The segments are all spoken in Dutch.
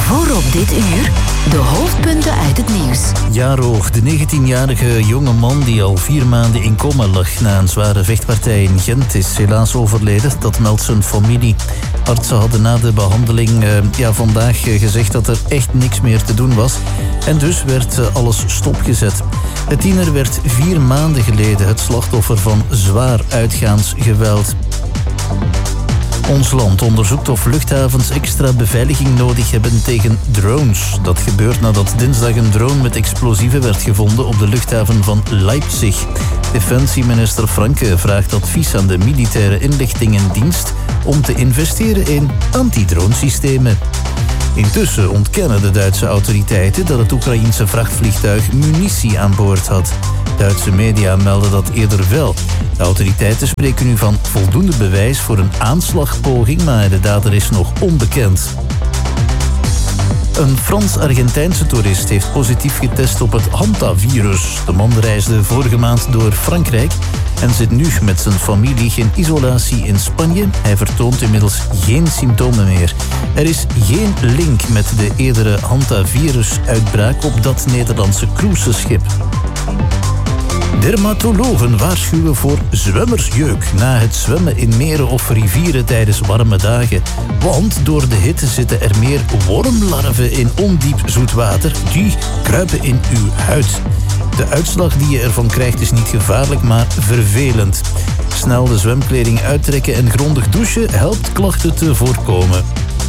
Voorop dit uur, de hoofdpunten uit het nieuws. Jaro, de 19-jarige jonge man die al 4 maanden in coma lag na een zware vechtpartij in Gent, is helaas overleden. Dat meldt zijn familie. Artsen hadden na de behandeling vandaag gezegd dat er echt niks meer te doen was. En dus werd alles stopgezet. De tiener werd 4 maanden geleden het slachtoffer van zwaar uitgaansgeweld. Ons land onderzoekt of luchthavens extra beveiliging nodig hebben tegen drones. Dat gebeurt nadat dinsdag een drone met explosieven werd gevonden op de luchthaven van Leipzig. Defensieminister Franke vraagt advies aan de militaire inlichtingendienst om te investeren in antidronesystemen. Intussen ontkennen de Duitse autoriteiten dat het Oekraïense vrachtvliegtuig munitie aan boord had. Duitse media melden dat eerder wel. De autoriteiten spreken nu van voldoende bewijs voor een aanslagpoging, maar de dader is nog onbekend. Een Frans-Argentijnse toerist heeft positief getest op het hantavirus. De man reisde vorige maand door Frankrijk en zit nu met zijn familie in isolatie in Spanje. Hij vertoont inmiddels geen symptomen meer. Er is geen link met de eerdere hantavirus-uitbraak op dat Nederlandse cruiseschip. Dermatologen waarschuwen voor zwemmersjeuk na het zwemmen in meren of rivieren tijdens warme dagen. Want door de hitte zitten er meer wormlarven in ondiep zoet water. Die kruipen in uw huid. De uitslag die je ervan krijgt is niet gevaarlijk, maar vervelend. Snel de zwemkleding uittrekken en grondig douchen helpt klachten te voorkomen.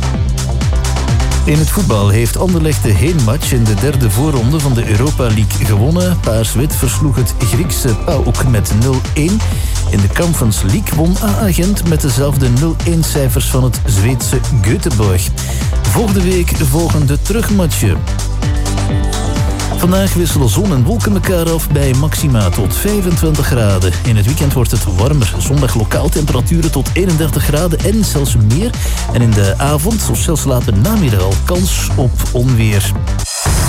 In het voetbal heeft Anderlecht de heenmatch in de 3e voorronde van de Europa League gewonnen. Paars-wit versloeg het Griekse PAOK met 0-1. In de Conference League won AA Gent met dezelfde 0-1 cijfers van het Zweedse Göteborg. Volgende week volgen de terugmatchen. Vandaag wisselen zon en wolken elkaar af bij maxima tot 25 graden. In het weekend wordt het warmer. Zondag lokaal temperaturen tot 31 graden en zelfs meer. En in de avond of zelfs later namiddag al kans op onweer.